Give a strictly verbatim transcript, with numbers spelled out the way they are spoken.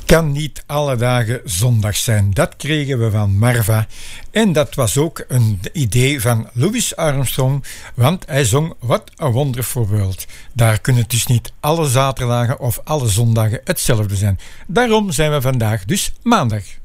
Kan niet alle dagen zondag zijn. Dat kregen we van Marva. En dat was ook een idee van Louis Armstrong, want hij zong What a Wonderful World. Daar kunnen dus niet alle zaterdagen of alle zondagen hetzelfde zijn. Daarom zijn we vandaag dus maandag.